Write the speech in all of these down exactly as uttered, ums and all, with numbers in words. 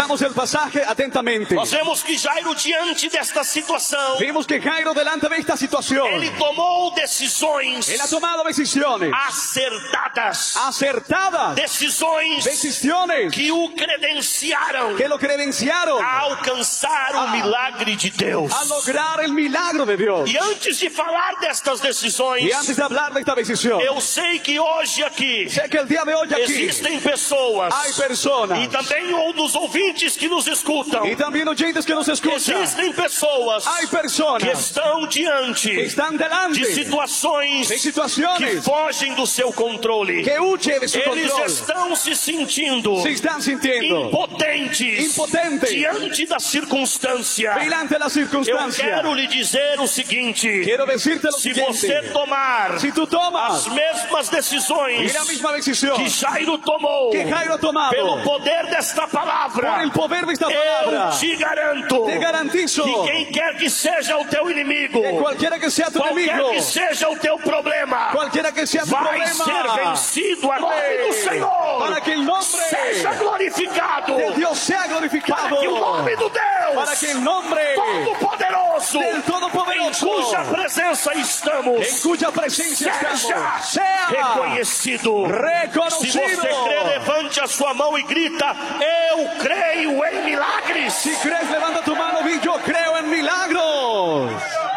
Veamos el pasaje atentamente. Nós vemos que Jairo, diante desta situação, Vimos que Jairo delante de esta situación, ele tomou decisões él ha tomado decisiones acertadas, acertadas, decisões decisiones que o credenciaram que lo credenciaron a alcançar o milagre de Deus. a lograr el milagro de Dios. E antes de falar destas decisões, Y antes de hablar de esta decisión, eu sei que hoje aqui sé que el día de hoy aquí existem pessoas, hay personas e também um dos ouvintes que nos escutam, y también oyentes que nos escuchan. existem pessoas Hay que personas estão diante que están delante de situações de que situaciones fogem do seu controle. que huyen de su Eles control. estão se sentindo Se están sintiendo impotentes impotentes diante da circunstância. delante de la Eu circunstancia. quero lhe dizer o seguinte: Quiero decirte lo se você siguiente. tomar Si tú tomas as mesmas y decisões la misma decisión que Jairo tomou, que Jairo ha tomado pelo poder desta palavra, por el poder de esta eu palabra, te garanto te garantizo que quem quer que seja o teu inimigo, que cualquiera que sea tu qualquer enemigo, que seja o teu problema, cualquiera que sea tu vai ser problema, vencido a nome do Senhor. para que el nombre Seja glorificado, de Dios sea para glorificado, que o nome do para Deus que el nombre Todo-Poderoso, del em Todopoderoso, cuja presença estamos, en cuya presencia seja estamos, sea reconhecido. Se reconocido. você crê, levante a sua mão e grita: eu creio em milagres. Si crees, levanta tu mano y yo creo en milagros.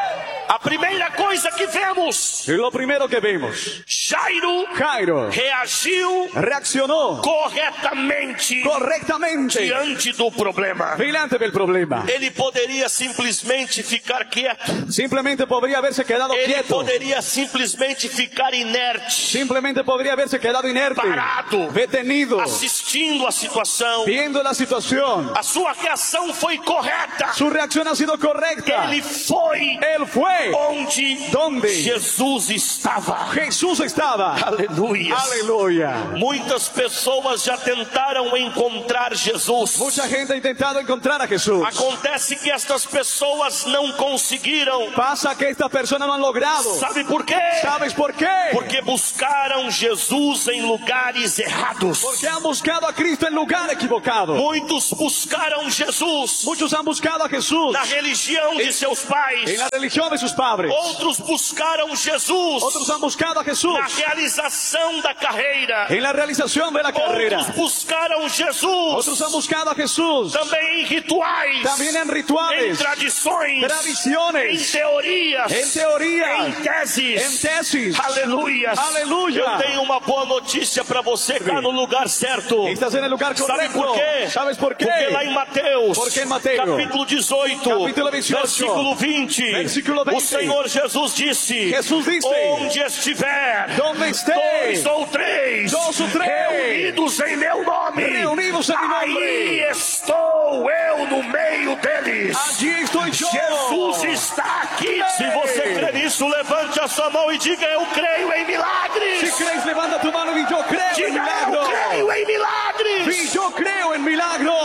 A primeira coisa que vemos, Y lo primero que vemos, Jairo Jairo reagiu reaccionó corretamente correctamente diante do problema. delante del problema. Ele poderia simplesmente ficar quieto. Simplemente podría haberse quedado Ele quieto. poderia simplesmente ficar inerte, Simplemente podría haberse quedado inerte, parado, detenido, assistindo a situação. viendo la situación. A sua reação foi correta. Su reacción ha sido correcta. Ele foi Él fue onde donde Jesus estava. Jesús estaba. Aleluia. Aleluya. Muitas pessoas já tentaram encontrar Jesus. Mucha gente ha intentado encontrar a Jesús. Acontece que estas pessoas não conseguiram. Pasa que estas personas no han logrado. Sabe por quê? ¿Sabes por qué? Porque buscaram Jesus em lugares errados. Porque han buscado a Cristo en lugar equivocado. Muitos buscaram Jesus Muchos han buscado a Jesús na religião de seus pais. en la religión de sus padres. Outros buscaram Jesus Otros han buscado a Jesús na realização da carreira. en la realización de la carrera. Outros buscaram Jesus Otros han buscado a Jesús também em rituais, también en em rituales, tradições, em tradiciones, teorias, en teorías, em teses. en tesis. Aleluia. Aleluia. Eu tenho uma boa notícia para você, está no lugar certo. Estás en el lugar Sabe correcto. por quê? ¿Sabes por qué? Porque lá em Mateus, Porque em Mateus, capítulo dezoito, capítulo dezoito, versículo vinte, versículo o vinte, Senhor Jesus disse: Jesus disse, onde estiver donde esté, dois ou três, dos ou três, reunidos em meu nome, reunidos em meu aí nome, estou eu no meio deles. allí estoy yo. Jesus está aqui. Se você crê nisso, levante a sua mão e diga: eu creio em milagres. Si crees, levanta tu mano y yo creo en Diga: eu milagros. creio em milagres. Y yo creo en milagros.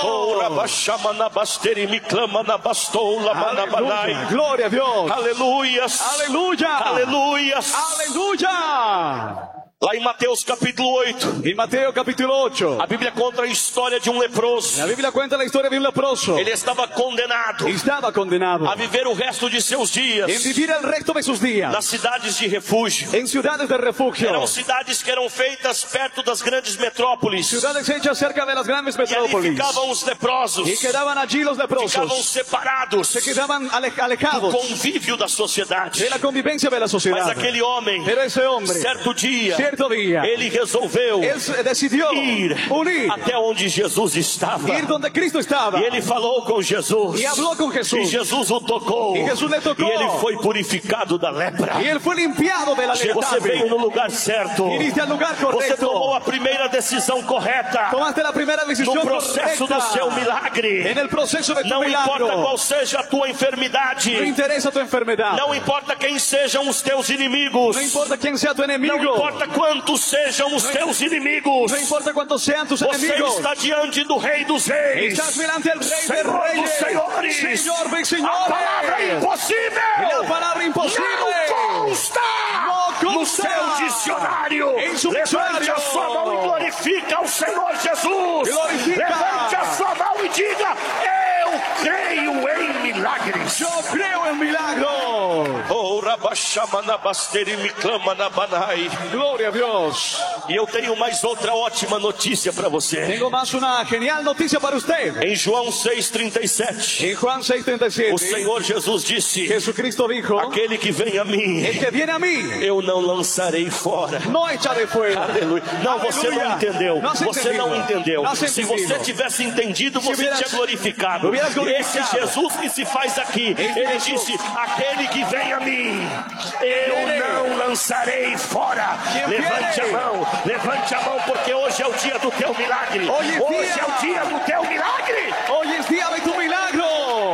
Aleluya. Gloria a Dios. Aleluias. Aleluya. Aleluias. Aleluya. Lá em Mateus capítulo oito, En Mateo capítulo ocho, a Bíblia conta a história de um leproso. la Biblia cuenta la historia de un leproso. Ele estava condenado Estaba condenado a viver o resto de seus en dias vivir el resto de sus días nas cidades de refúgio. en ciudades de refugio, Eram cidades que eram feitas perto das grandes metrópoles. ciudades hechas cerca de las grandes E ali metrópolis. ficavam os leprosos. Y quedaban allí los Ficavam leprosos. separados Se quedaban ale- do alejados convívio da sociedade. de la convivencia de la Mas sociedad. aquele homem, Pero ese hombre, certo dia, cierto día, ele resolveu él se- decidió ir unir, até onde Jesus estava. ir donde Cristo estaba. E ele falou com Jesus. Y habló con E Jesús. Jesus o tocou. E Jesus le tocou. E ele foi purificado da lepra. Y él fue limpiado de la Você letalidad. veio no lugar certo. Viniste al lugar Você correcto. tomou a primeira decisão correta Tomaste la primera decisión no processo correcta do seu milagre. en el proceso de tu Não importa milagro. qual seja a tua enfermidade. No interesa tu enfermedad. Não importa quem sejam os teus inimigos. No importa quién sea tu Não enemigo. importa quantos sejam os teus inimigos. No importa cuántos sean tus Você enemigos. está diante do Rei dos Reis. Estás delante del Rey de Senhor dos Reyes. Senhores. Señor de A Señores. palavra Y impossível la palabra imposible não consta no no consta seu dicionário. em su Levante dicionário. a sua mão e glorifica ao Senhor Jesus. Glorifica. Levante a sua mão e diga: Yo creo en milagros. Oh, Rabashamanabasteri me clama na banai. Gloria a Dios. E eu tenho mais outra ótima notícia para você. Tengo más una genial noticia para usted. Em João seis, trinta e sete, En Juan seis treinta y o siete, Senhor Jesus disse: Jesucristo dijo, aquele que vem a mim, el que viene a mí, eu não lançarei fora. no echaré fuera. Aleluia. Não, você não Aleluia. entendeu. Não se Você não entendido. entendeu. Não se Se entendido. você tivesse entendido, você hubieras- tinha glorificado. hubieras Esse glorificado. Jesus que se faz aqui, Esse ele Jesus. disse: aquele que vem a mim, eu Ele. não lançarei fora. Que Levante viene. a mão, levante a mão, porque hoje é o dia do teu milagre. Hoje é Hoje dia. é o dia do teu milagre. Hoy es día de tu milagro.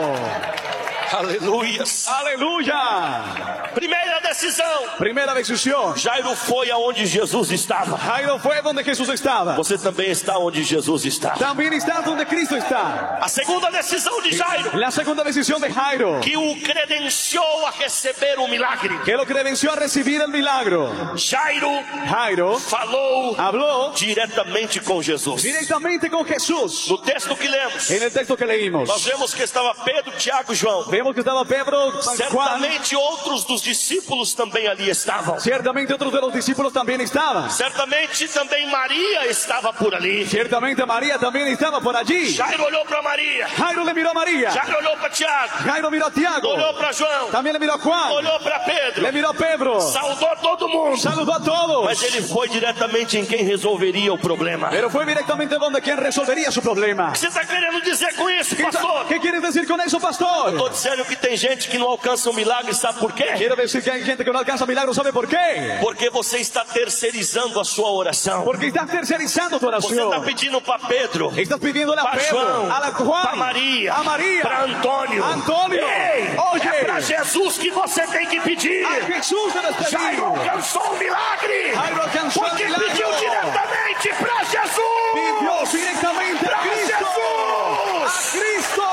Aleluia. Aleluya. Primeira decisão. Primera decisión. Jairo foi aonde Jesus estava. Jairo fue donde Jesús estaba. Você também está onde Jesus está. También está donde Cristo está. A segunda decisão de Jairo, La segunda decisión de Jairo, que o credenciou a receber o milagre. que lo credenció a recibir el milagro. Jairo Jairo falou habló diretamente com Jesus. directamente con Jesús. No texto que lemos, En el texto que leímos, nós vemos que estava Pedro, Tiago e João. vemos que estaba Pedro, Juan, Certamente outros dos discípulos também ali estavam. ciertamente otros de los discípulos también estaban. Certamente também Maria estava por ali. Ciertamente María también estaba por allí. Jairo olhou para Maria. Jairo le miró a María. Jairo olhou para Tiago. Jairo miró a Tiago. Olhou para João. También le miró a Juan. Olhou para Pedro. Le miró a Pedro. Saudou todo mundo. Saludó a todos. Mas ele foi diretamente em quem resolveria o problema. Pero fue directamente donde quien resolvería su problema. O que você está querendo dizer com isso, ¿Qué, pastor? ¿Qué quieres decir con eso, Estou pastor? dizendo que tem gente que não alcança o milagre, sabe por quê? Quiero decir que hay gente que no alcanza milagros, ¿sabe por qué? Porque você está terceirizando a sua oração. Porque estás tercerizando tu Você está oración. pedindo para Pedro, Estás pidiéndole a para Pedro, João, a la Juan, para Maria, a María, para Antônio. Antônio. Ei, Oye. é para Jesus que você tem que pedir. a Jesús debes Jairo pedir. alcançou o milagre. Jairo alcanzó Porque el milagro. pediu diretamente para Jesus. Pidió directamente a Para Cristo. A Jesus. Cristo.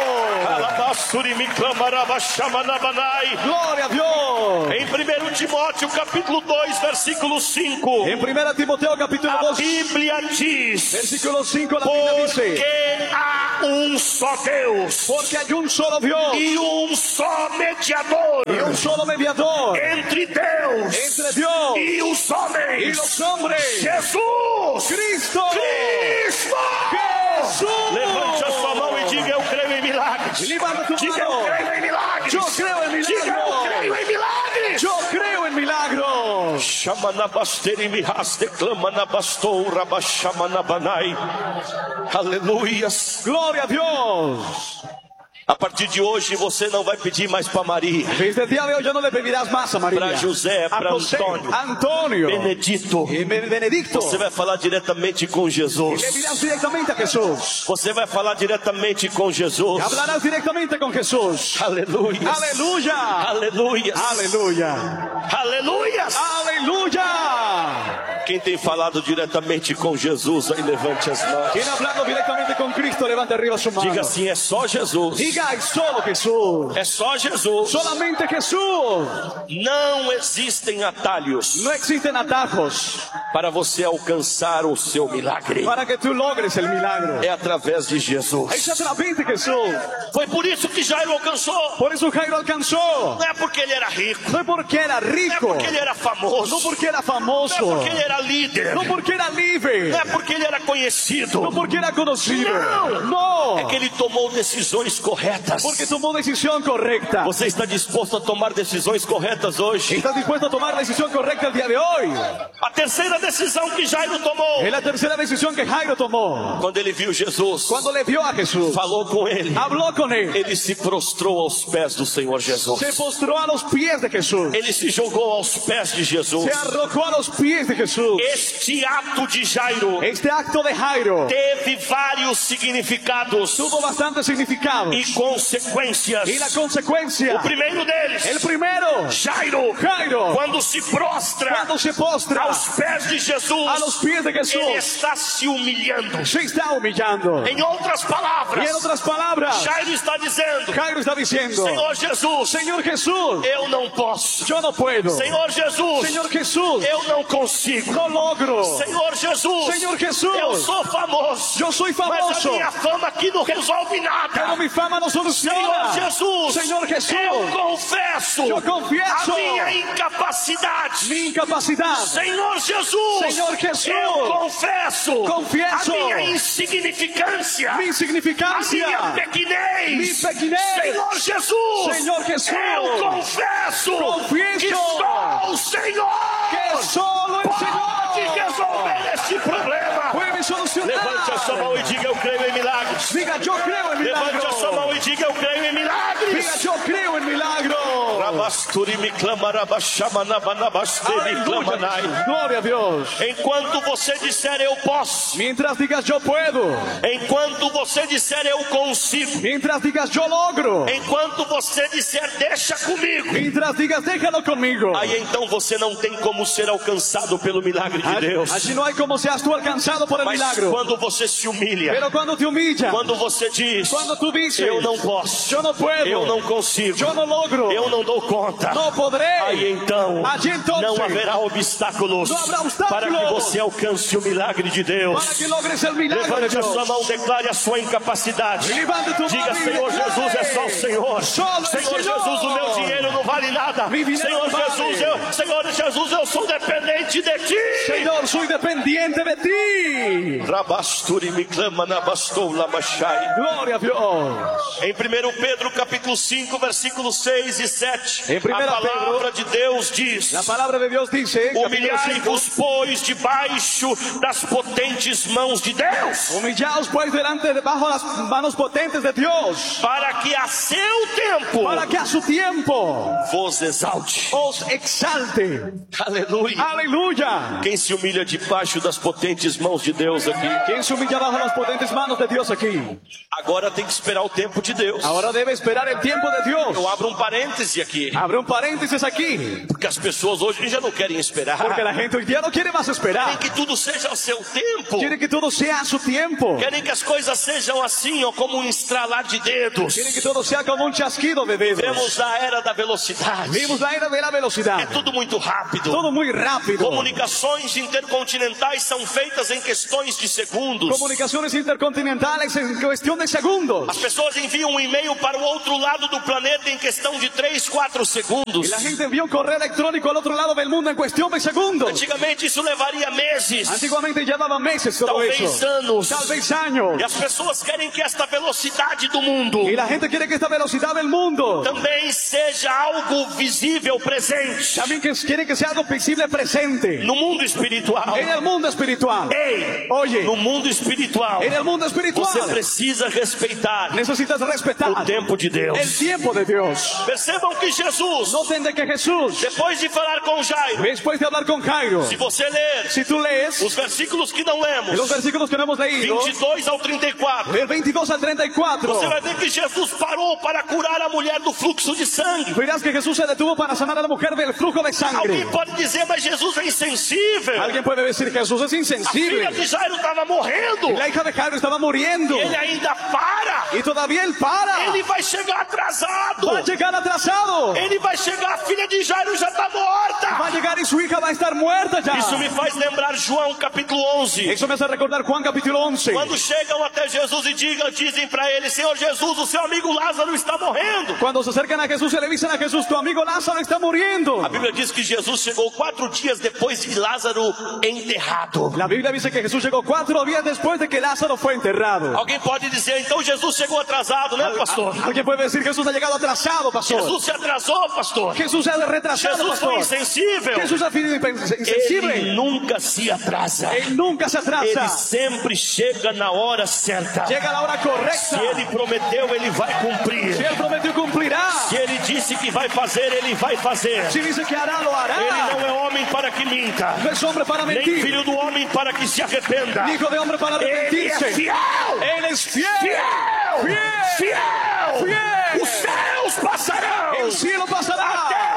Gloria a Dios. Em primeiro Timóteo, capítulo dois, versículo cinco, En primera Timoteo capítulo a dos, Bíblia diz: versículo cinco, la Biblia dice, porque há um só Deus porque hay un solo Dios e um só mediador y un solo mediador entre Deus entre Dios e os y homens, los hombres, Jesus Cristo. Cristo. Jesús. Levante a sua mão e diga: eu creio em milagres. Levanta tu Diga: eu mano. creio em milagres. Yo creo en Diga: eu milagros. creio em milagres. Yo creo en milagros. Chama na basteri me raste, clama na bastou, rabachama na banai. Aleluias. Gloria a Dios. A partir de hoje você não vai pedir mais para Maria, Desde el día de hoy ya no le pedirás más a María, para José, a para José, Antônio, Antonio Benedito. y Benedicto. Você vai falar diretamente com Le Jesus. dirás directamente a Jesús. Você vai falar diretamente com Jesus. Hablarás directamente con Jesús. Aleluia. Aleluya. Aleluia. Aleluya. Aleluia. Aleluya. Quem tem falado diretamente com Jesus, aí levante as mãos. Quien hablando directamente con Cristo, levante arriba su mano. Diga assim: é só Jesus. Diga, es solo Jesús. É só Jesus. Solamente Jesús. Não existem atalhos No existen atajos para você alcançar o seu milagre. para que tú logres el milagro. É através de Es Jesus. a través de Jesús. Foi por isso que Jairo alcançou. Por eso Jairo alcanzó. Não é porque ele era rico. No es porque era Não é rico. porque ele era famoso. No porque era Não é famoso. porque ele era líder. No porque era libre. Não é porque ele era conhecido. No porque era conocido. Não. No. É que ele tomou decisões corretas. Porque tomó decisión correcta. Você está disposto a tomar decisões corretas hoje? ¿Estás dispuesto a tomar la decisión correcta el día de hoy? A terceira decisão que Jairo tomou, Es la tercera decisión que Jairo tomó. quando ele viu Jesus, Cuando le vio a Jesús, falou com ele, habló con él. ele se prostrou aos pés do Senhor Jesus. Se postró a los pies de Jesús. Ele se jogou aos pés de Jesus. Se arrojó a los pies de Jesús. Este ato de Jairo Este acto de Jairo teve vários significados tuvo bastante significado. e consequências. Y la consecuencia, O primeiro deles, el primero, Jairo, Jairo, quando se prostra cuando se postra aos pés de Jesus, a los pies de ele Jesús, está se humilhando. se está humillando. Em outras Y palavras, en otras palabras, Jairo está dizendo: Jairo está diciendo, Senhor Jesus, Señor Jesús, eu não posso. yo no puedo. Senhor Jesus, Señor Jesús, eu não consigo. No logro. Senhor Jesus, Senhor Jesus, eu sou famoso. yo soy Mas a famoso, minha fama aqui não resolve nada. pero mi fama no Senhor soluciona. Jesus, Señor Jesús, eu confesso yo confieso a minha incapacidade. mi incapacidad. Senhor Jesus, Senhor Jesús, eu confesso, confieso a minha insignificância, mi a insignificancia, minha pequenez. mi pequenez. Senhor Jesus, Senhor Jesús, eu confesso confieso que só o Senhor que solo el pode Señor resolver este problema. puede solucionar. Levante a sua mão e diga: eu creio em milagres. Diga, yo creo en Levante a sua milagro. mão e diga: eu creio em Diga, milagres. yo creo en milagro. Rabasturi me clama, rabachama, nabanabasteri, clamanai. Aleluya. Gloria a Dios. Enquanto você disser eu posso, Mientras digas yo puedo, enquanto você disser eu consigo, mientras digas yo logro, enquanto você disser deixa comigo, mientras digas déjalo conmigo, aí então você não tem como ser alcançado pelo milagre de Deus. allí no hay como seas tú alcanzado por el Mas milagro. quando você se humilha, Pero cuando te humillas, quando você diz cuando tú dices, eu não posso, yo no puedo, eu não consigo, yo no logro, eu não dou conta, no podré, aí então allí entonces não haverá obstáculos não haverá obstáculos para que você alcance o milagre de para Deus. que logres el milagro de Levante a Dios. sua mão, declare a sua incapacidade. Levante tu Diga: mão e Senhor declare. Jesus, é só o Senhor. Solo el Senhor Señor. Jesus, o meu dinheiro não vale nada. Mi dinero Senhor não vale. Jesus, eu, Senhor Jesus, eu sou dependente de Ti. Señor, soy dependiente de ti. Rabasturi me clama na bastoula machai. Gloria a Dios. Em primeiro Pedro capítulo cinco, versículos seis e sete, Em a primeira palavra de Deus diz: La palabra de Dios dice, capítulo cinco, humilhai-vos, pois, debaixo das potentes mãos de Deus, humillaos pues delante debajo las manos potentes de Dios, para que a seu tempo para que a su tiempo vos exalte. os exalte. Aleluia. Aleluya. Quem se humilha debaixo das potentes mãos de Deus aqui, ¿Quién se humilla bajo las potentes manos de Dios aquí? agora tem que esperar o tempo de Deus. Ahora debe esperar el tiempo de Dios. Eu abro um parêntese aqui, Abre un paréntesis aquí, porque as pessoas hoje já não querem esperar. porque la gente hoy día no quiere más Querem esperar. que tudo seja ao seu tempo. Quiere que todo sea a su tiempo. Querem que as coisas sejam assim, ó, como um estralar de dedos. Quiere que todo sea como un chasquido de dedos. Vemos a era da velocidade. Vimos la era de la É velocidad. tudo muito rápido. Todo muy rápido. Comunicações intercontinentais são feitas em questões de segundos. Comunicaciones intercontinentales en cuestión de segundos. As pessoas enviam um e-mail para o outro lado do planeta em questão de três, quatro segundos. Y la gente envía un correo electrónico al otro lado del mundo en cuestión de segundos. Antigamente isso levaria meses, Antiguamente llevaba meses todo talvez eso. anos. Tal vez años. E as pessoas querem que esta velocidade do mundo Y la gente quiere que esta velocidad del mundo também seja algo visível, presente también que quiere que sea algo visible presente no mundo espiritual. en el mundo espiritual. Ei, Oye, no mundo espiritual, en el mundo espiritual você precisa respeitar necesitas respetar o tempo de el Deus. tiempo de Dios. Percebam que Jesus, Noten de que Jesús, depois de falar com Jairo, después de hablar con Jairo, se você ler si tú lees os versículos que não en los lemos, versículos que no hemos leído, vinte e dois ao trinta e quatro, del veintidós al treinta y cuatro, você vai ver que Jesus parou para curar a mulher do fluxo de sangue. verás que Jesús se detuvo para sanar a la mujer del flujo de sangre. Alguém pode dizer, mas Jesus é insensível. Alguien puede decir que Jesús es A filha insensible. de Jairo estava morrendo. Y la hija de Jairo estaba muriendo. Ele ainda para. Y todavía él para. Ele vai chegar atrasado. Va a llegar atrasado. Ele vai chegar, a filha de Jairo já está morta. Va a llegar y su hija va a estar muerta ya. Isso me faz lembrar João capítulo onze. Eso me hace recordar Juan capítulo once. Quando chegam até Jesus e digam, dizem para ele: Senhor Jesus, o seu amigo Lázaro está morrendo. Cuando se acercan a Jesús y le dicen a Jesús, tu amigo Lázaro está muriendo. A Bíblia diz que Jesus chegou quatro dias depois de Lázaro enterrado. La Biblia dice que Jesús llegó cuatro días después de que Lázaro fue enterrado. Alguém pode dizer, então Jesus chegou atrasado, né, pastor? Alguien puede decir Jesús ha llegado atrasado, pastor. Jesus se atrasou, pastor. Jesús se ha retrasado, Jesus foi pastor. insensível. Jesús ha sido insensible. Ele nunca se atrasa. Él nunca se Ele atrasa. sempre chega na hora certa. Llega a la hora correcta. Se ele prometeu, ele vai cumprir. Si él prometió, cumplirá. Se ele disse que vai fazer, ele vai fazer. Si dice que hará, lo hará. Ele não é homem para que minta, No es hombre para nem mentir, filho do homem para que se arrependa. ni hijo de hombre para Ele é arrepentirse. fiel. Él es fiel. Fiel. Fiel. Fiel. Fiel. Os céus passarão. El cielo A pasará. terra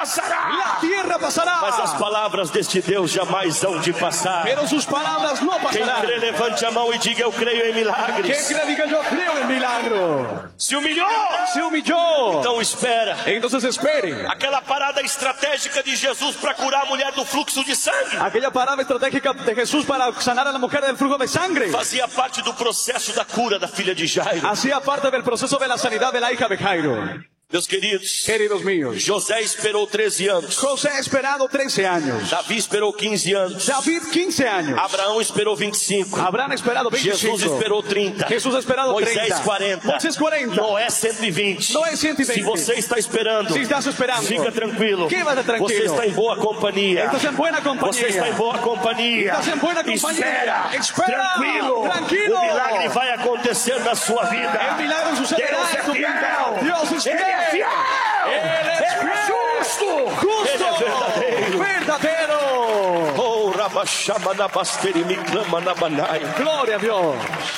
passará. La tierra pasará. Mas as palavras deste Deus jamais hão de passar. Pero sus palabras no Quem pasarán. crê, levante a mão e diga: eu creio em milagres. Quem cree, diga yo creo en milagro. Se humilhou. Se humilló. Então espera. Entonces esperen. Aquela parada estratégica de Jesus para curar a mulher do fluxo de sangue Aquella parada estratégica de Jesús para sanar a la mujer del flujo de sangre fazia parte do processo da cura da filha de Jairo. hacía parte del proceso de la sanidad de la hija de Jairo. Meus queridos, Queridos míos, José esperou treze anos. José ha esperado trece años. Davi esperou quinze anos. David quince años. Abraão esperou vinte e cinco. Abraham esperado veinticinco. Jesus esperou trinta. Jesús ha esperado Moisés treinta. quarenta. Moisés cuarenta. Noé cento e vinte. Noé cento e vinte. Se você está esperando, Si estás esperando, fica tranquilo. quédate tranquilo. Você está em boa companhia. Estás en buena compañía. Você está em boa companhia. Estás en buena compañía. Espera, Espera. tranquilo. Tranquilo. O milagre vai acontecer na sua vida. El milagro sucederá Deus é en tu vida. fiel. Dios es Ele é fiel. fiel. Ele é Ele é justo. Justo. Ele é verdadeiro. Verdadero. Oh, Rabashama na basteri me clama na banai. Gloria a Dios.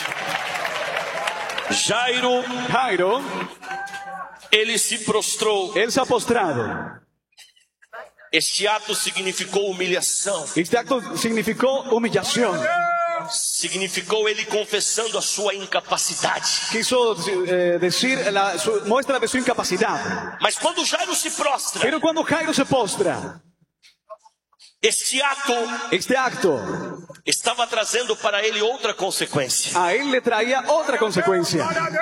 Jairo, Jairo, ele se prostrou. él se ha postrado. Este ato significou humilhação. Este acto significó humillación. Significou ele confessando a sua incapacidade. Quiso eh, decir la su, muestra de su incapacidad. Mas quando Jairo se prostra, Pero cuando Jairo se postra, este ato este acto estava trazendo para ele outra consequência. a él le traía otra consecuencia.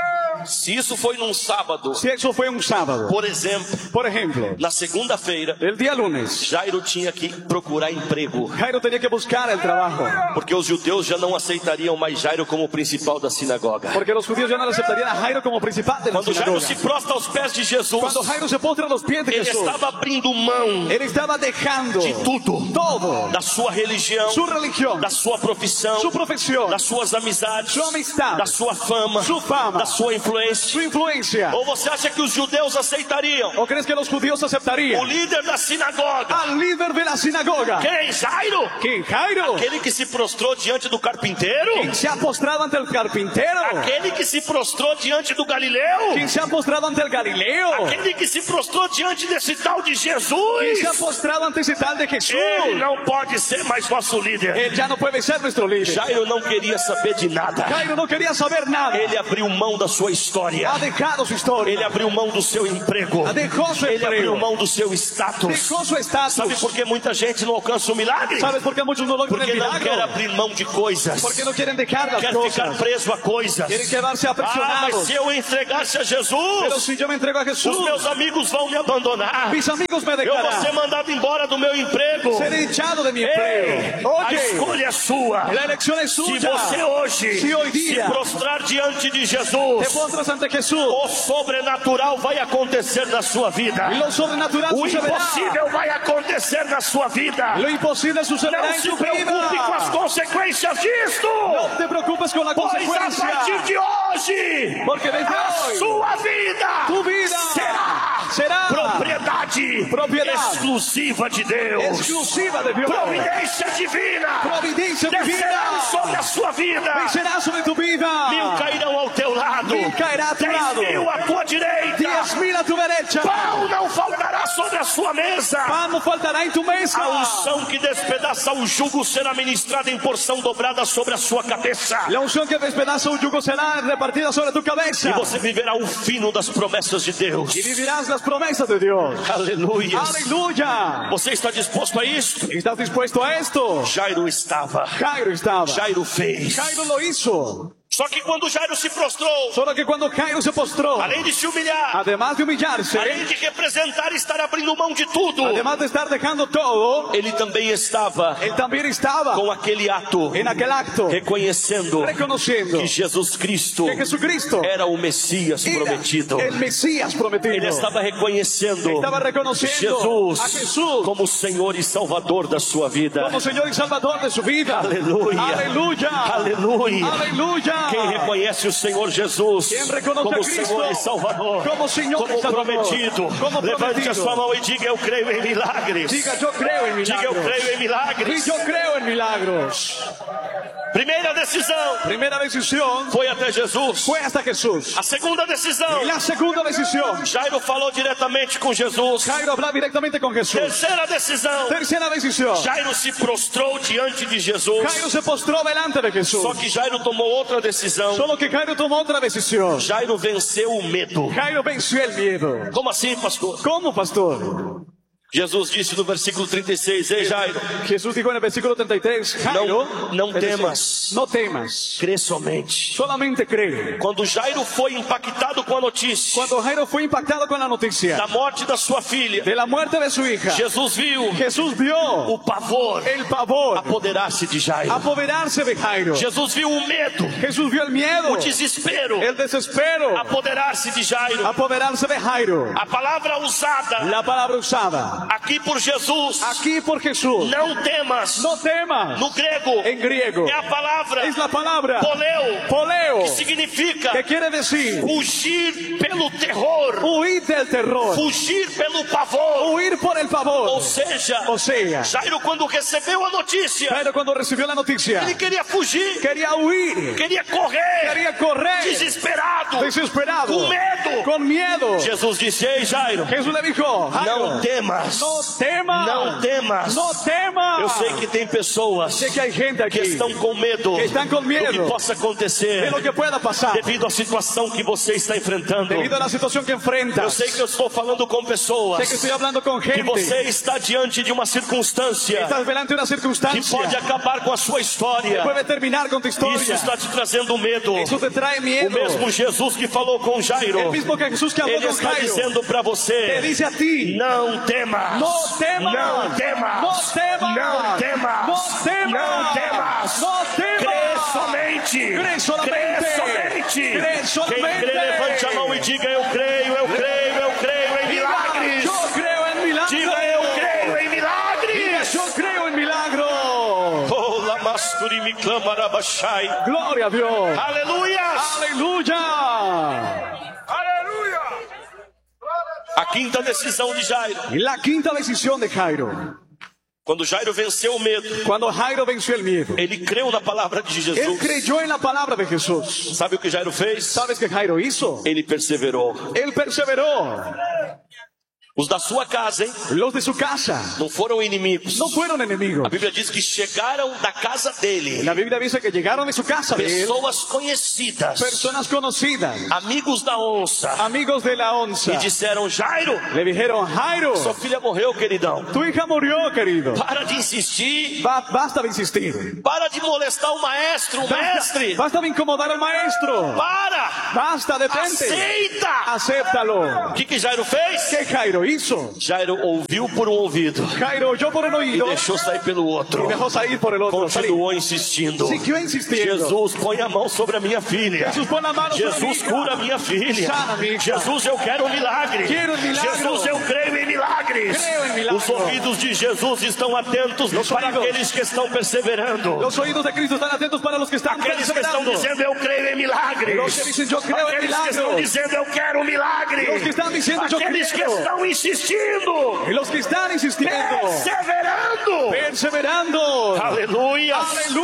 Se isso foi num sábado, Si eso fue un sábado, por exemplo, por ejemplo, na segunda-feira, el día lunes, Jairo tinha que procurar emprego, Jairo tenía que buscar el trabajo, porque os judeus já não aceitariam mais Jairo como principal da sinagoga. porque los judíos ya no le aceptarían a Jairo como principal de la Quando Jairo sinagoga. se prostra aos pés de Jesus, Cuando Jairo se postra a los pies de ele Jesús, estava abrindo mão él estaba dejando de tudo, todo, da sua religião, su religión, da sua profissão, su profesión, das suas amizades, su amistad, da sua fama, su fama, da sua influência. su influencia. Ou você acha que os judeus aceitariam ¿O crees que los judíos o aceptarían líder da sinagoga? al líder de la sinagoga? Quem? Jairo? ¿Quién? Jairo. Aquele que se prostrou diante do carpinteiro? ¿Quién se ha postrado ante el carpintero? Aquele que se prostrou diante do Galileu? ¿Quién se ha postrado ante el Galileo? Aquele que se prostrou diante desse tal de ¿Quién se ha Jesus? postrado ante ese tal de Jesús? Ele não pode ser mais nosso líder. Él ya no puede ser nuestro líder. Jairo não queria saber de nada. Jairo no quería saber nada. Ele abriu mão da sua história. Ha dejado su historia. Ele abriu mão do seu emprego. Dejó su Ele abriu empleo. mão do seu status. Dejó su estatus. Sabe por que muita gente não alcança o milagre? ¿Sabes por qué muchos no logran Porque el não quer milagro? abrir mão de coisas. Porque no quieren dejar las Quer ficar cosas. preso a coisas. Quieren quedarse Ah, mas aprisionados. se eu entregasse a Pero Jesus, si yo me entrego a Jesús, os meus amigos vão me abandonar. mis amigos me Eu vou ser dejarán. mandado embora do meu emprego. Seré echado de mi Ei, empleo. a Oye, escolha é sua. la elección es Se suya. você hoje Se hoy se día prostrar diante de te Jesus, postras ante Jesús, o sobrenatural vai acontecer na sua vida. lo sobrenatural O sucederá. impossível vai acontecer na sua vida. Lo imposible sucederá Não en se tu preocupe com as vida. consequências disto. No te preocupes con la Pois a consecuencia. partir de hoje, Porque desde a hoy, sua vida tu vida será será propriedade Propriedade exclusiva de Deus. exclusiva de Dios. Providência divina Providencia descerá divina. sobre a sua vida. Vencerá sobre tu vida. Mil cairão ao teu lado, Mil cairá a tu dez lado. mil à tua direita. Diez mil a tu derecha. Pão não faltará sobre a sua mesa. Pan no faltará en tu mesa. A unção que despedaça o jugo será ministrada em porção dobrada sobre a sua cabeça. La unción que despedaza un yugo será repartida sobre tu cabeza. E você viverá o fino das promessas de Deus. Y vivirás las promesas de Dios. Aleluia. Aleluya. Você está disposto a isso? ¿Estás dispuesto a esto? Jairo estava. Jairo estaba. Jairo fez. Jairo lo hizo. Só que quando Jairo se prostrou, Solo que cuando Jairo se postró, além de se humilhar, además de humillarse, além de representar e estar abrindo mão de tudo, además de estar dejando todo, ele também estava él también estaba com aquele ato, en aquel acto, reconhecendo reconociendo que Jesus Cristo que Jesucristo era o Messias era prometido. el Mesías prometido. Ele estava reconhecendo Estaba reconociendo Jesus a Jesús como o Senhor e Salvador da sua vida. como Señor y Salvador de su vida. Aleluia. Aleluya. Aleluia. Aleluya. Quem reconhece o Senhor Jesus Quem reconoce como a Cristo Senhor e Salvador, como Senhor como e Salvador, prometido, como levante prometido. a sua mão e diga: eu creio em milagres. Diga, yo creo en Diga: eu milagros. creio em Y milagres. yo creo en milagros. Primeira decisão. Primera decisión Foi até Jesus. fue hasta Jesús. A segunda decisão. Y la segunda decisión, Jairo falou diretamente com Jesus. Jairo hablaba directamente con Jesús. Terceira decisão. Tercera decisión, Jairo se prostrou diante de Jesus. Jairo se postró delante de Jesús. Só que Jairo tomou outra decisão. Solo que Jairo tomó otra decisión. Jairo venceu o medo. Jairo venció el miedo. Como assim, pastor? ¿Cómo, pastor? Jesus disse no versículo trinta e seis: Ei, Jairo, Jesús dijo en el versículo treinta y tres, Jairo, não es decir, temas. no temas, crê somente. solamente cree. Quando Jairo foi impactado com a notícia Cuando Jairo fue impactado con la noticia da morte da sua filha, de la muerte de su hija, Jesus viu Jesús vio o pavor el pavor apoderar-se de Jairo. apoderarse de Jairo. Jesus viu o medo, Jesús vio el miedo, o desespero el desespero apoderar-se de Jairo. apoderarse de Jairo. A palavra usada La palabra usada aqui por Jesus, aquí por Jesús, não temas, no temas, no grego, en griego é a palavra es la palabra poleu, poleo, que significa que quiere decir fugir pelo terror, huir del terror, fugir pelo pavor. huir por el Ou pavor. seja, O sea, Jairo, quando recebeu a notícia, Jairo cuando recibió la noticia ele queria fugir, quería huir, queria correr, quería correr desesperado, desesperado, com medo. con miedo. Jesus disse: Ei, Jairo, Jesús le dijo, Jairo, não temas, no temas, não temas. no temas. Eu sei que tem pessoas Sé que hay gente que aquí estão com medo que están con do que miedo possa acontecer de lo que pueda pasar devido à situação que você está enfrentando. debido a la situación que Eu enfrentas. sei que eu estou falando com Sé pessoas que estoy hablando con que gente você está diante de uma circunstância estás delante de una que circunstancia pode acabar com a sua história. puede terminar con tu historia. Isso está te trazendo medo. Eso te trae O miedo. mesmo Jesus que falou com Jairo, El mismo que Jesús que habló ele con está Jairo dizendo para te você: dice a ti, não temas, no temas, não temas, no temas, não temas, no temas, não temas. no temas. Crê somente, Crê somente, crê somente. crê somente. Quem crê, levante a mão e diga: eu creio, eu creio, eu creio em milagres. Yo creo en milagros. Diga: eu creio em milagres. Yo creo en milagros. Oh, lamasturi mi clamarabashai. Gloria a Dios. Aleluias. Aleluya. A quinta decisão de Jairo. Y la quinta decisión de Jairo. Quando Jairo venceu o medo, Cuando Jairo venció el miedo, ele creu na palavra de él Jesus. creyó en la palabra de Jesús. Sabe o que Jairo fez? ¿Sabes qué Jairo hizo? Ele perseverou. Él perseveró. Os da sua casa, hein? Los de su casa Não foram inimigos. no fueron enemigos. A Bíblia diz que chegaram da casa dele La Biblia dice que llegaron de su casa de él pessoas conhecidas, personas conocidas, amigos da onça, amigos de la onza. e disseram: Jairo, Le dijeron, Jairo, sua filha morreu, queridão. tu hija murió, querido. Para de insistir, Ba- basta de insistir. para de molestar o maestro, o Basta, mestre. basta de incomodar al maestro. Para, Basta, detente. aceita. Acéptalo. O que que Jairo fez? ¿Qué Jairo hizo? Jairo ouviu por um ouvido Jairo oyó por un e oído deixou sair pelo outro. y dejó salir por el otro. Salir. Continuou insistindo. Siguió insistiendo. Jesus, põe a mão sobre a minha filha. Jesús, pon la mano sobre mi Jesus, hija. cura a minha filha. Sana mi hija. Jesus, eu quero um milagre. Quero um milagre. Jesus, eu creio em milagres. Creio em milagre. Os ouvidos de Jesus estão atentos Los para oídos. aqueles que estão perseverando. Los oídos de Cristo están atentos para los que están Aqueles que estão perseverando. dizendo: eu creio em milagres. Los que dicen, yo creo en Aqueles que estão milagros. dizendo: eu quero um milagre. Los que están diciendo, yo Aqueles que quiero. estão insistindo, Y los que están insistiendo, perseverando. perseverando. Aleluia.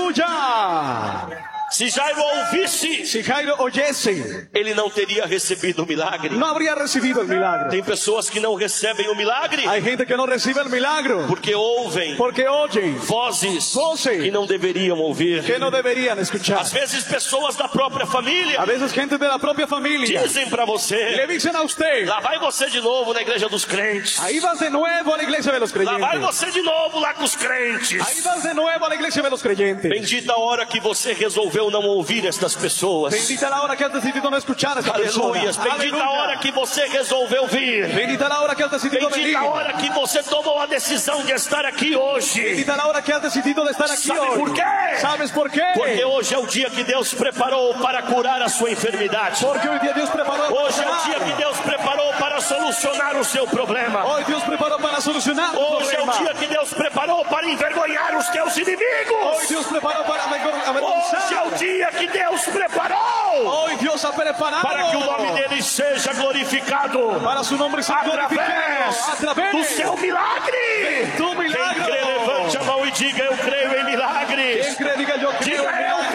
Aleluya. Se Jairo ouvisse, Si Jairo oyese, ele não teria recebido o milagre. no habría recibido el milagro. Tem pessoas que não recebem o milagre Hay gente que no recibe el milagro porque ouvem porque oyen vozes Vozes. que não deveriam ouvir. que no deberían escuchar. Às vezes pessoas da própria A família veces gente de la propia familia dizem para le você: dicen a usted, lá vai você de novo na igreja dos crentes. ahí vas de nuevo a la iglesia de los Lá vai creyentes. você de novo lá com os crentes. Ahí vas de nuevo a la iglesia de los creyentes. Bendita a hora que você resolveu não ouvir estas pessoas. Bendita la hora que has decidido no escuchar a esta persona. Aleluia. Bendita a hora que você resolveu vir. Bendita la hora que has decidido venir. Bendita a hora que você tomou a decisão de estar aqui hoje. Bendita la hora que has decidido de estar aquí ¿Sabe hoy. por qué? ¿Sabes por qué? Porque hoje é o dia que Deus preparou para curar a sua enfermidade. Porque hoy día Dios preparó para Hoje é o dia que sanar. Deus preparou para solucionar o seu problema. Hoy Dios preparó para solucionar tu Hoje é o problema. dia que Deus preparou para envergonhar os teus Hoy inimigos. Dios preparó para avergon- Hoje é avergonzar. o dia que Deus preparou Hoy Dios ha preparado para que o nome dele seja glorificado para su nombre ser glorificado através a través do seu milagre. tu Quem milagro. crê, levante a mão e diga: eu creio em milagres. Quien cree, diga yo creo Diga: en eu milagros.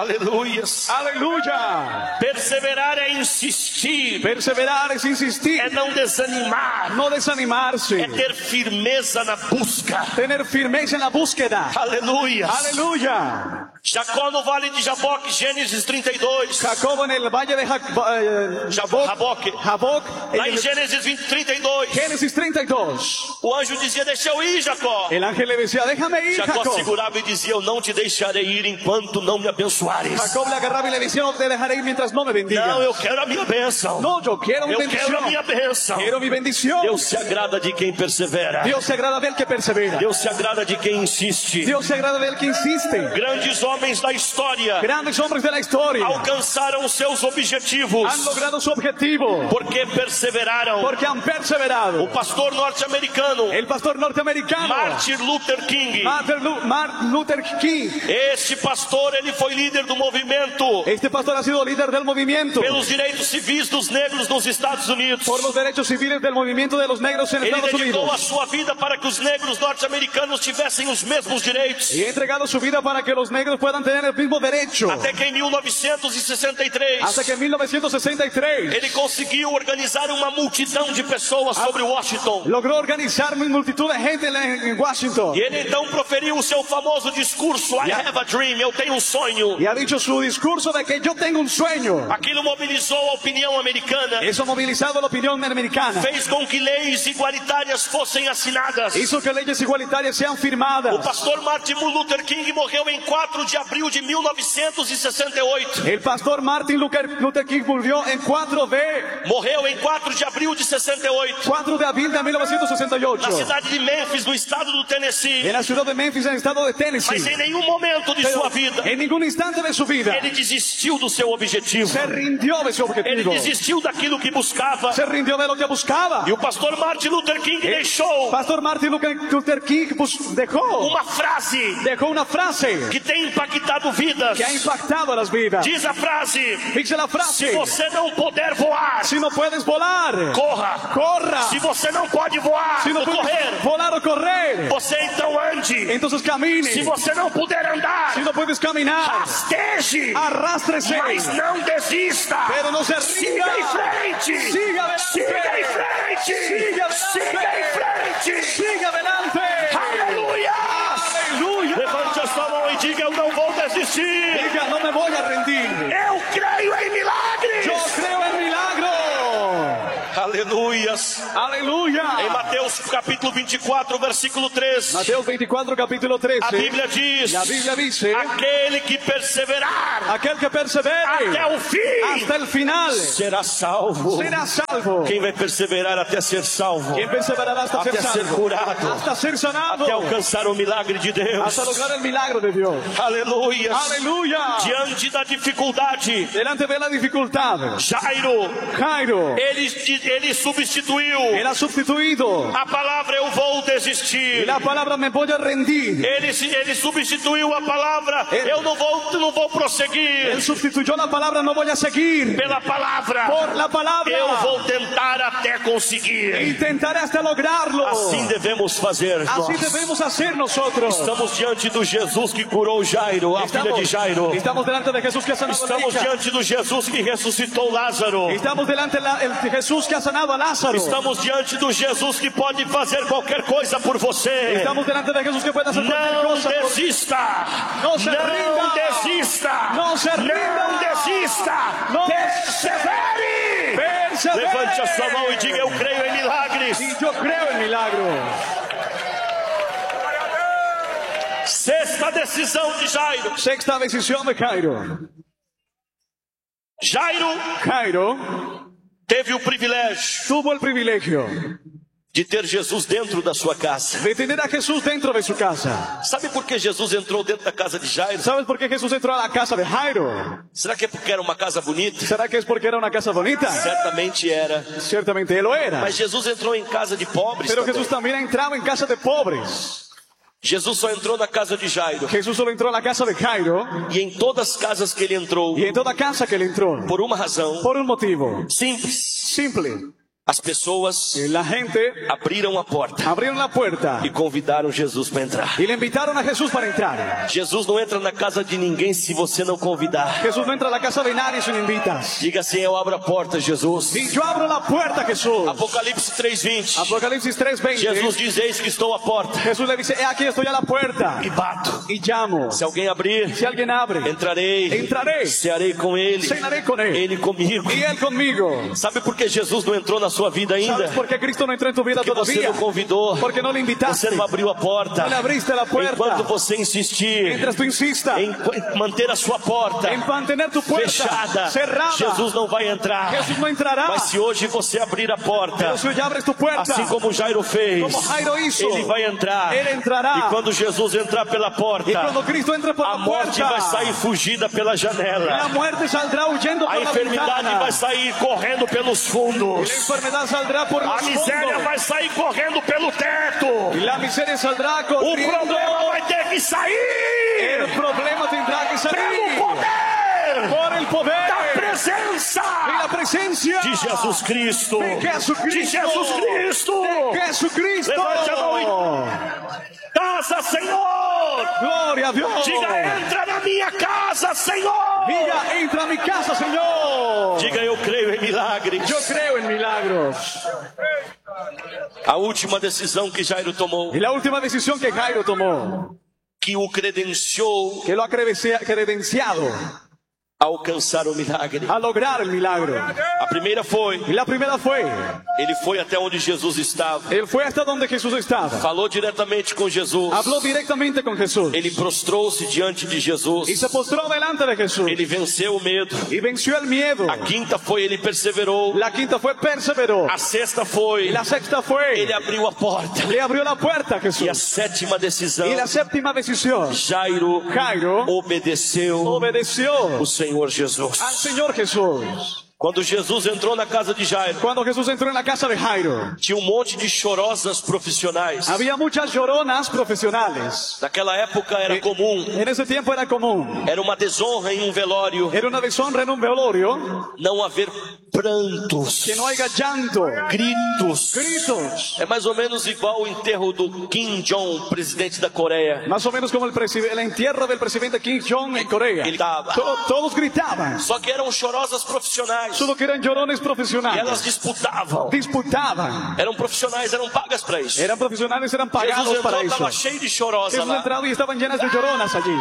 Aleluias. Aleluya. Perseverar é insistir, Perseverar es insistir, é não desanimar, no desanimarse, é ter firmeza na busca. tener firmeza en la búsqueda. Aleluias. Aleluya. Jacó no vale de Jaboque, Gênesis trinta e dois. Jacob en el valle de Jac- eh, Jabo- Jaboque. Jaboc, en Lá em el Gênesis vinte, trinta e dois. Génesis treinta y dos. O anjo dizia, deixa eu ir, Jacó. El ángel le decía, déjame ir, Jacó Jacob. segurava e dizia, eu não te deixarei ir enquanto não me abençoares. Jacob le agarraba y le decía, no te dejaré ir mientras no me bendigas. Não, eu quero a minha bênção. No, yo quiero mi Eu quero a bendición. minha bênção. Quiero mi bendición. Deus se agrada de quem persevera. Dios se agrada del que persevera. Deus se agrada de quem insiste. Dios se agrada del que insiste. Grandes homens da história Grandes hombres de la historia alcançaram seus objetivos han logrado su objetivo porque perseveraram. porque han perseverado. O pastor norte-americano El pastor norteamericano Martin Luther King. Martin Lu- Martin Luther King. Este pastor, ele foi líder do movimento Este pastor ha sido líder del movimiento pelos direitos civis dos negros nos Estados Unidos. por los derechos civiles del movimiento de los negros en Ele Estados dedicou a Unidos. sua vida para que os negros norte-americanos tivessem os mesmos direitos. Y ha entregado su vida para que los negros puedan tener el mismo derecho. Até que em mil novecentos e sesenta e três, Hasta que en mil novecientos sesenta y tres ele conseguiu organizar uma multidão de pessoas sobre Washington. logró organizar una multitud de gente en en Washington. E ele então proferiu o seu famoso discurso, I have a dream, eu tenho um sonho. Y ha dicho su discurso de que yo tengo un sueño. Aquilo mobilizou a opinião americana, Eso ha movilizado la opinión americana. fez com que leis igualitárias fossem assinadas. Hizo que leyes igualitarias sean O firmadas. pastor Martin Luther King morreu em quatro de abril de mil novecentos e sessenta e oito. El pastor Martin Luther Luther King murió en cuatro de Morreu em quatro de abril de sessenta e oito, cuatro de abril de mil novecientos sesenta y na ocho cidade de Memphis, no estado do Tennessee. en la ciudad de Memphis, en el estado de Mas em Tennessee. nenhum momento de Pero sua vida en ningún instante de su vida ele desistiu do seu objetivo. se rindió de su Ele objetivo. desistiu daquilo que buscava. Se rindió de lo que buscaba. E o pastor Martin Luther King deixou Pastor Martin Luther King pues, dejó, uma frase dejó una frase que tem impactado vidas. que ha impactado a las vidas. Diz a frase: Dice la se frase, você não puder voar, si no puedes volar, corra. corra. Se você não pode voar Si no ou puedes correr, volar o correr, você então ande. entonces camine. Se você não puder andar, Si no puedes caminar, rasteje, arrástrese, mas não desista. pero no se Siga rinda. em frente. Siga adelante. Siga em frente. Siga adelante. Siga em frente. Siga adelante. Aleluia. Aleluya. Levante a sua mão e diga: eu não vou desistir. Diga, no me voy a rendir. Eu creio em milagres. Yo creo en milagro. Aleluias. Em Aleluya. Mateus capítulo vinte e quatro, versículo três, Mateo veinticuatro, capítulo a trece. Bíblia diz: La Biblia dice, aquele que perseverar aquel que persevere até o fim hasta el final será salvo. será salvo. Quem vai perseverar até ser salvo, Quien perseverará hasta ser até ser salvo, curado, hasta ser sanado, até alcançar o milagre de Deus. hasta lograr el milagro de Dios. Aleluias. Aleluya. Diante da dificuldade, Delante de la dificultad, Jairo, Jairo, ele, ele substituiu él ha sustituido a palavra eu vou y desistir. la palabra me voy a rendir. Ele, ele substituiu a palavra Ele- eu não vou, não vou prosseguir Él sustituyó la palabra no voy a seguir pela palavra por la palabra. eu vou tentar até conseguir. Intentaré hasta lograrlo. Assim devemos fazer Así nós. debemos hacer nosotros. Estamos diante do Jesus que curou Jairo, a filha de Jairo. estamos delante de Jesús que ha sanado a la Estamos hija. diante do Jesus que ressuscitou Lázaro. Estamos delante del Jesús que ha sanado a Lázaro. Estamos diante do Jesus que pode fazer qualquer coisa por você. Estamos delante de Jesús que puede hacer cualquier Não cosa. por- desista. Não se Não rinda. desista. Não se rinda. Não desista. Não Persevere. Persevere. Levante a sua mão e diga: eu creio em milagres. Y yo creo en milagro. Sexta decisão de Jairo. Sexta decisión de Jairo. Jairo Jairo teve o privilégio tuvo el privilegio de ter Jesus dentro da sua casa. de tener a Jesús dentro de su casa. Sabe por que Jesus entrou dentro da casa de Jairo? ¿Sabes por qué Jesús entró a la casa de Jairo? Será que é porque era uma casa bonita? ¿Será que es porque era una casa bonita? Certamente era. Ciertamente él lo era. Mas Jesus entrou em casa de pobres Pero também. Jesús también entraba en casa de pobres. Jesus só entrou na casa de Jairo. Jesús solo entró a la casa de Jairo. E em todas as casas que ele entrou, Y en toda casa que él entró, por uma razão por un motivo simples. simple. As pessoas La gente abriram a porta abrieron la puerta e convidaram Jesus para entrar. y le invitaron a Jesús para entrar. Jesus não entra na casa de ninguém se você não convidar. Jesús no entra a la casa de nadie si no invitas. Diga assim: eu abro a porta, Jesus. Y yo abro la puerta, Jesús. Apocalipse três vinte. Apocalipsis tres veinte. Jesus diz: eis que estou à porta Jesús le dice, he aquí estoy a la puerta e bato. y llamo. Se alguém abrir, Si alguien abre, entrarei, entrarei, cearei com ele, cenaré con él ele comigo. y él conmigo. Sabe por que Jesus não entrou na sua vida ¿Sabes ainda? por qué Cristo no entró en tu vida Porque você todavía? não convidou, Porque no le invitaste. você não abriu a porta. No le abriste la puerta. Enquanto você insistir Mientras tú insistas em manter a sua porta en mantener tu puerta fechada, cerrada, Jesus não vai entrar. Jesús no entrará. Mas se hoje você abrir a porta, Pero si hoy abres tu puerta, assim como Jairo fez, como Jairo hizo, ele vai entrar. Él entrará. E quando Jesus entrar pela porta, y cuando Cristo entre por a la morte puerta, vai sair fugida pela la janela. muerte saldrá huyendo A por la enfermidade ventana. vai sair correndo pelos Y fundos. la enfermedad saldrá por A los miséria fondos. vai sair correndo pelo teto. Y la miseria saldrá O corriendo. problema vai ter que sair El problema tendrá que pelo salir poder por el poder da presença y la presencia de Jesus Cristo. de Jesucristo. De Jesus Cristo. De Jesucristo. Levante a mão e casa, Senhor. Gloria a Dios. Diga: entra na minha casa, Senhor. Diga, entra a mi casa, Señor. Diga: eu creio em milagres. Yo creo en milagros. A última decisão que Jairo tomou, Y la última decisión que Jairo tomó, que o credenciou que lo ha credencia- credenciado a alcançar o milagre. a lograr el milagro. A primeira foi, Y la primera fue, ele foi até onde Jesus estava. él fue hasta donde Jesús estaba. Falou diretamente com Jesus. Habló directamente con Jesús. Ele prostrou-se diante de Y Jesus. se postró delante de Jesús. Ele venceu o medo. Y venció el miedo. A quinta foi, ele perseverou. La quinta fue perseveró. A sexta Y foi, la sexta fue, ele abriu a porta. le abrió la puerta a E a Jesús. sétima decisão, Y la séptima decisión, Jairo Jairo obedeceu obedeció o Senhor Jesus. al Señor Jesús. Quando Jesus entrou na casa de Jairo, Cuando Jesús entró en la casa de Jairo, tinha um monte de chorosas profissionais. había muchas lloronas profesionales. Naquela época era comum, En ese tiempo era común. era uma desonra em um velório Era una deshonra en un velorio não haver prantos, que no haya llanto, gritos. gritos. É mais ou menos igual o enterro do Kim Jong, presidente da Coreia. Más o menos como el, presi- el entierro del presidente Kim Jong en Corea. Ele estava. To- todos gritaban, Só que eram chorosas profissionais. solo que eran llorones E elas profesionales. disputavam. Disputaban. Eram profissionais, eram pagas para isso. Eran profesionales, eran Jesus pagados para entrou, eso. estava cheio de chorosa Jesús lá. entrado y estaban llenas de lloronas allí,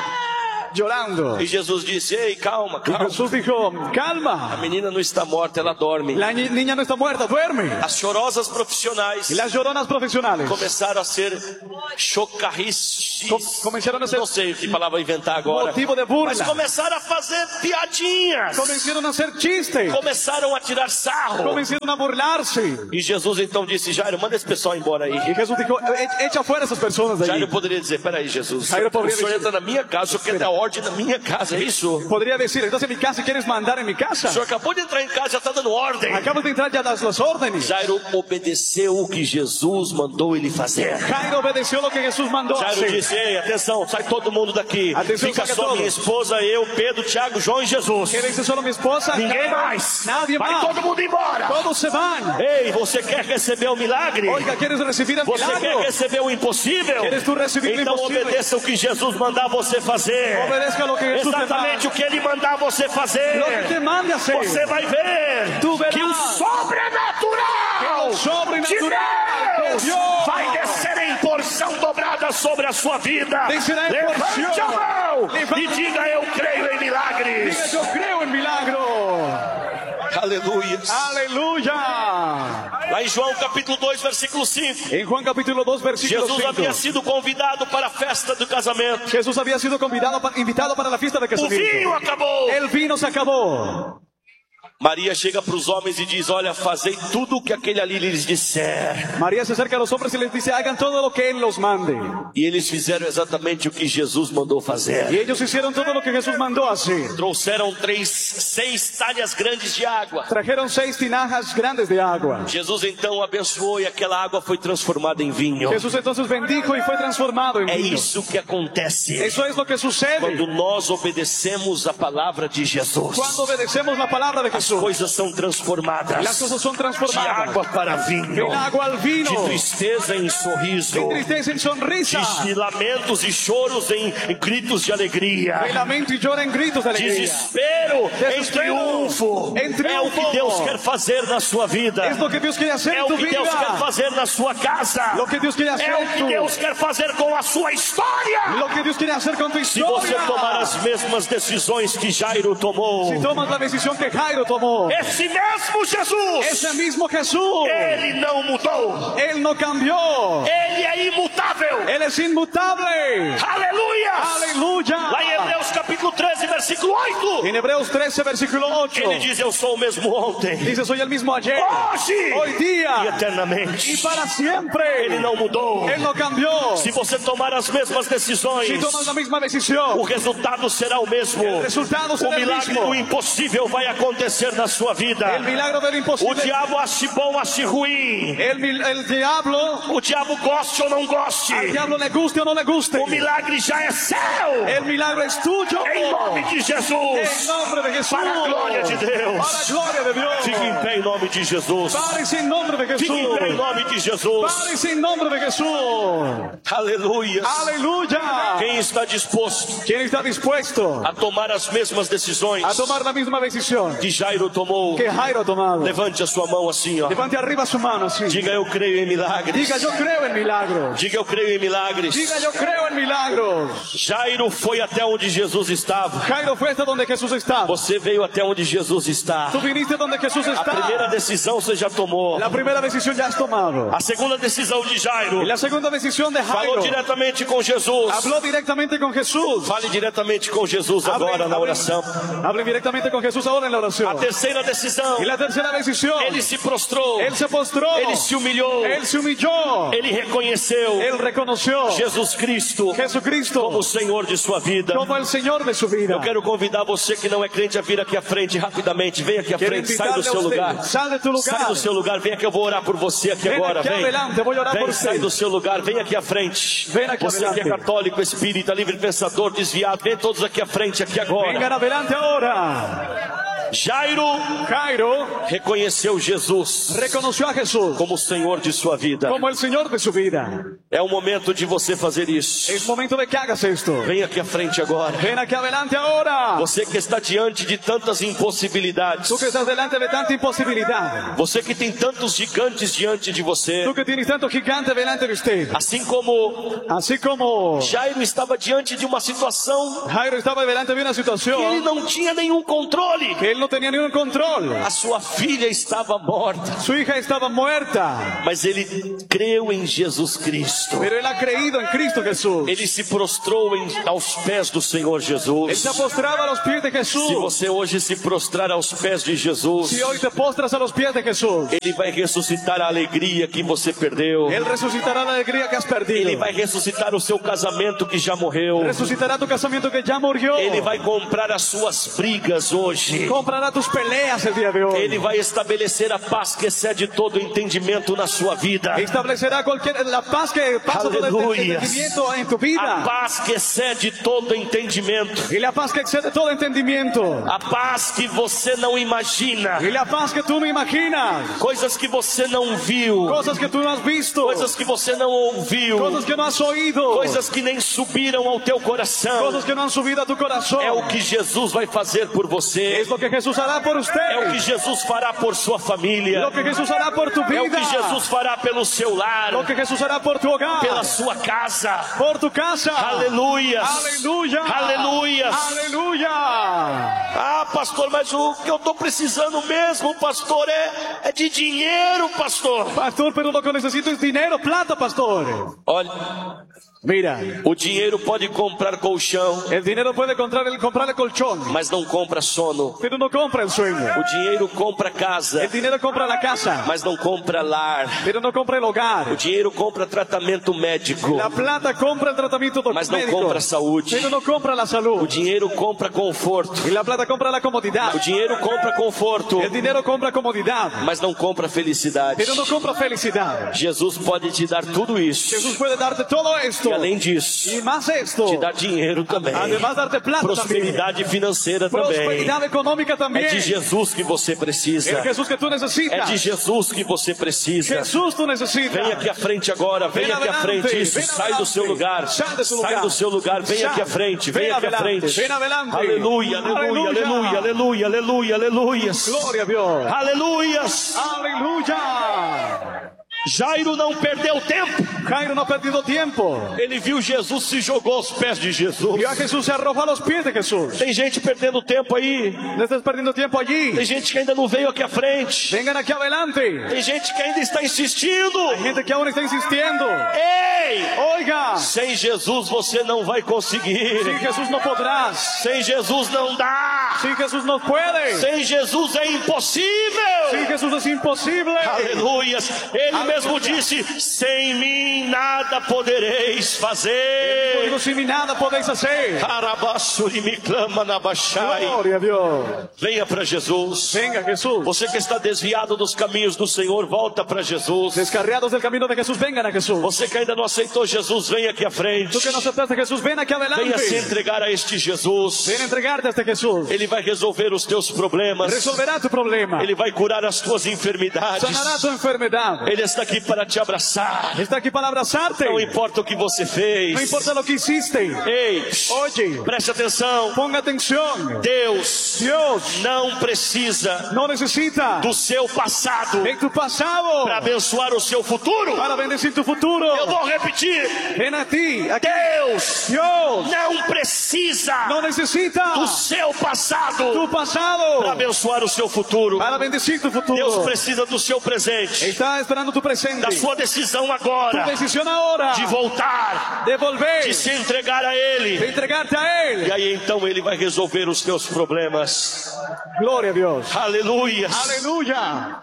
llorando. E Jesus disse: ei, calma, Y calma. Jesús dijo, A calma, menina não está morta, ela dorme. la ni- niña no está muerta, duerme. As chorosas profissionais Y las lloronas profesionales começaram a ser chocarrices. com- comenzaron a ser Não sei que palavra inventar agora. motivo de burla. Mas começaram a fazer piadinhas. Comenzaron a hacer chistes, Começaram a tirar sarro. comenzaron a burlarse. E Jesus então disse: Jairo, manda esse pessoal embora aí. Y Jesús dijo, "E- echa fuera a esas personas de Jairo allí. poderia dizer: peraí, Jesus, Jairo o poderia senhor dizer- entra na minha casa, o senhor quer dar ordem na minha casa, é isso? Podría decir, entonces en mi casa quieres mandar en mi O casa. senhor acabou de entrar em casa, já está dando ordem. Acabas de entrar, ya das las órdenes. Jairo obedeceu o que Jesus mandou ele fazer. Jairo obedeció lo que Jesús mandó Jairo hacer. disse: ei, atenção, sai todo mundo daqui. Atenção, Fica saca só todos. minha esposa, eu, Pedro, Tiago, João e Jesus. Quédense solo mi esposa. Ninguém mais. Nadie Vai más. todo mundo embora. Todos se van. Ei, você quer receber o milagre? Oiga, ¿quieres recibir el Você quer milagro? receber o impossível? Queres tu recibir o Então impossível? obedeça o que Jesus mandar você fazer. Obedezca lo que Jesús te Exatamente manda. o que ele mandar você fazer. Lo que te mande hacer. Você vai ver Tu verás. que o sobrenatural Que o sobrenatural de Deus de Deus vai descer em porção dobrada sobre a sua vida. Descerá em Levante porção. a mão Levante. e diga: eu creio em milagres. Diga, yo creo en milagro. Aleluia. Aleluya. Lá em João capítulo dois, versículo cinco. En Juan capítulo dos, versículo Jesus havia cinco. sido convidado para a festa do casamento. Jesús había sido convidado, pa- invitado para la fiesta de O vinho casamiento. acabou. El vino se acabó. Maria chega para os homens e diz: olha, fazei tudo o que aquele ali lhes disser. María se acerca a los hombres y les dice, hagan todo lo que Él los mande. E eles fizeram exatamente o que Jesus mandou Y fazer. ellos hicieron todo lo que Jesús mandó hacer. Trouxeram três, seis talhas grandes de água. Trajeron seis tinajas grandes de agua. Jesus então abençoou e aquela água foi transformada em vinho. Jesús entonces bendijo y fue transformado en É vino. isso que acontece Eso es lo que sucede quando nós obedecemos a palavra de Jesus. cuando obedecemos la palabra de A Jesús. Jesús. coisas são transformadas. Las cosas son De transformadas. água para vinho. Del agua al vino. De tristeza em sorriso. De tristeza en sonrisa. De lamentos e choros em, em gritos de alegria. De lamento y llora en gritos de alegría. Desespero em Desespero triunfo. em triunfo. É o que Deus quer fazer na sua vida. Es lo que Dios quiere hacer É en o tu que vida. Deus quer fazer na sua casa. Lo que Dios quiere hacer É o en que tu Deus quer fazer com a sua história. Lo que Dios quiere hacer con tu Se historia. você tomar as mesmas decisões que Jairo tomou, Si tomas la decisión que Jairo tomó, esse mesmo Jesus, ese mismo Jesús, ele não mudou. Él no cambió. Ele é imutável. Él es inmutable. Aleluia. Aleluya. Lá em Hebreus capítulo treze, versículo oito. En Hebreos trece, versículo ocho, Ele diz: eu sou o mesmo ontem, dice, soy el mismo ayer, hoje hoy e día eternamente. y para siempre. Ele não mudou. Él no cambió. Se você tomar as mesmas decisões, Si tomas la misma o decisión, resultado será o mesmo. el resultado O será el milagre mismo. do impossível vai acontecer na sua vida. El milagro del O imposible. diabo ache bom, ache ruim. El, mil- el diablo, O diabo goste ou não goste. al diablo le guste o no le guste, O milagre já é seu. el milagro es tuyo. Em nome de En Jesus. nombre de Jesús. Para a glória de Deus. Para la gloria de Dios. Fique em pé em nome de Jesus. Pare-se em nome de Fique em Jesús. pé em nome de Jesus. Pare-se em nome de Jesús. Aleluia. Aleluya. Quem está disposto ¿Quién está dispuesto a tomar as mesmas decisões a tomar la misma decisión que Jairo tomou? que Jairo ha tomado? Levante a sua mão assim, ó. Levante arriba su mano así. Diga: eu creio em milagres. Diga, yo creo en milagros. Diga: eu creio em milagres. Diga, yo creo en milagros. Jairo foi até onde Jesus estava. Jairo fue hasta donde Jesús estaba. Você veio até onde Jesus está. Tú viniste donde Jesús A primeira está. decisão você já tomou. La primera decisión ya has tomado. A segunda decisão de Jairo Y la segunda decisión de falou Jairo diretamente com Jesus. habló directamente con Jesús. Fale diretamente com Jesus agora Hablen- na hablen- oração. Hablen directamente con Jesús ahora en la A oración. terceira decisão, Y la tercera decisión, ele se prostrou, él se postró, ele se humilhou, él se humilló, ele reconheceu él reconoció Jesus Cristo Jesucristo como o Senhor de sua vida. como el Señor de su vida. Eu quero convidar você que não é crente a vir aqui à frente rapidamente. Vem aqui à Quiero frente, sai do invitarle a seu usted, lugar. sal de tu lugar. Sai do seu lugar, vem aqui, eu vou orar por você aqui Ven agora. aquí Vem, adelante, voy a orar vem, por sai usted. do seu lugar, vem aqui à frente. Ven aqui Você que é adelante. católico, espírita, livre pensador, desviado, vem todos aqui à frente, aqui agora. Vengan adelante ahora. Jairo Jairo reconheceu Jesus reconoció a Jesús como o Senhor de sua vida. como el Señor de su vida. É o momento de você fazer isso. Es momento de que hagas esto. Vem aqui à frente agora. Ven aquí adelante ahora. Você que está diante de tantas impossibilidades. Tú que estás delante de tanta imposibilidad. Você que tem tantos gigantes diante de você. Tú que tienes tanto gigante delante de usted. Assim como Así como Jairo estava diante de uma situação Jairo estaba delante de una que ele situación não tinha nenhum controle. que él no tenía ningún control. A sua filha estava morta, Su hija estaba muerta, mas ele creu em Jesus Cristo. pero él ha creído en Cristo Jesús. Ele se prostrou em, aos pés do Senhor Él Jesus. se postraba a los pies de Se Jesús. você hoje se prostrar aos pés de Jesus, Si hoy te postras a los pies de Jesús, Ele vai ressuscitar a alegria que você perdeu. Él resucitará la alegría que has Ele perdido. vai ressuscitar o seu casamento que já morreu. Resucitará tu casamiento que ya murió. Ele vai comprar as suas brigas hoje. Comprará tus peleas el día de hoy. Ele vai estabelecer a paz que excede todo entendimento na sua vida. Establecerá cualquier, la paz que pasa todo Aleluya. entendimiento en tu A vida. paz que excede todo entendimento. Y la paz que excede todo entendimiento. A paz que você não imagina. Y la paz que tú no imaginas. Coisas que você não viu. Cosas que tú no has visto. Coisas que você não ouviu. Cosas que no has oído. Coisas que nem subiram ao teu coração. Cosas que no han subido a tu corazón. É o que Jesus vai fazer por você. Es lo que Jesús hará por usted. É o que Jesus fará por sua família. Lo que Jesús hará por tu É o vida. que Jesus fará pelo seu lar. Lo que Jesús hará por tu hogar. Pela sua casa. Por tu casa. Aleluia. Aleluya. Aleluia. Aleluya. Ah, pastor, mas o que eu estou precisando mesmo, pastor, é, é de dinheiro, pastor. Pastor, pero lo que necesito es dinero, plata, pastor. Olha, Mira, o dinheiro pode comprar colchão, el dinero puede comprar el, comprar el colchón, mas não compra sono. pero no compra el sueño. O dinheiro compra casa, El dinero compra la casa, mas não compra lar. pero no compra el hogar. O dinheiro compra tratamento médico, La plata compra el tratamiento mas não médico, compra saúde. pero no compra la O salud. dinheiro compra conforto. Y la plata compra la comodidad. O dinheiro compra conforto, El dinero compra comodidad, mas não compra felicidade. pero no compra felicidad. Jesus pode te dar tudo isso Jesús puede darte todo e esto além disso, Y más esto, te dá dinheiro também. además darte plata también. Prosperidade financeira também. Prosperidad económica también. É de Jesus que você precisa. El Jesús que tú É necesitas. de Jesus que você precisa. Jesús tú necesitas. Vem aqui à frente agora, vem Ven aqui à adelante, frente. Isso, ven sai do seu adelante. lugar. Sai do seu Sai lugar. do seu lugar, vem Sai. aqui à frente, vem Ven aqui à adelante, frente. ven adelante. Aleluia, aleluia, aleluia, aleluia, aleluia, aleluia. Gloria a Dios. Aleluias. Aleluya. Jairo não perdeu tempo. Jairo no ha perdido tiempo. Ele viu Jesus, se jogou aos pés de Jesus. Vio a Jesús, se arrojó a los pies de Jesús. Tem gente perdendo tempo aí. No estés perdiendo tiempo allí. Tem gente que ainda não veio aqui à frente. Vengan aquí adelante. Tem gente que ainda está insistindo. Hay gente que aún está insistiendo. Ei! Oiga, Sem Jesus você não vai conseguir. sin Jesús no podrás. Sem Jesus não dá. Sin Jesús no puedes. Sem Jesus é impossível. Sin Jesús es imposible. Aleluias. Ele Aleluia. mesmo disse: sem mim nada podereis fazer. Digo, sin mí nada podéis hacer. Carabassuri me clama na baixai. Gloria a Dios. Venha para Jesus. Venga Jesús. Você que está desviado dos caminhos do Senhor, volta para Jesus. Descarriados del camino de Jesús, vengan a Jesús. Você que ainda não aceitou Jesus, venha aqui à frente. Tú que no aceptaste a Jesús, ven aquí Venha se adelante. entregar a este Jesus. Ven a entregarte a este Jesús. Ele vai resolver os teus problemas. Resolverá tu problema. Ele vai curar as tuas enfermidades. Sanará tu enfermedad. Ele está aqui para te abraçar. Está aquí para abrazarte. Não importa o que você fez. No importa lo que hiciste. Ei, Oye, preste atenção. ponga atención. Deus Dios não precisa no necesita do seu passado de tu pasado para abençoar o seu futuro. para bendecir tu futuro. Eu vou repetir. Ven a ti. Aquí. Deus Dios não precisa no necesita do seu passado tu pasado para abençoar o seu futuro. para bendecir tu Deus futuro. precisa do seu presente, Está esperando tu presente. da sua decisão Tu agora decisión ahora de voltar, de volver, de se entregar a de Ele. entregarte a E Él. aí então Ele vai resolver os teus problemas. Gloria a Dios. Aleluia. Aleluya.